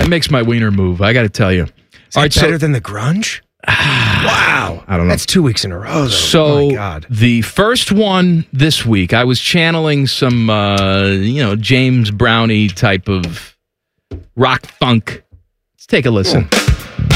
That makes my wiener move, I got to tell you. Is that better than the grunge? Wow. I don't know. That's 2 weeks in a row, though. So, oh my God. The first one this week, I was channeling some, James Brownie type of rock funk. Let's take a listen. Oh.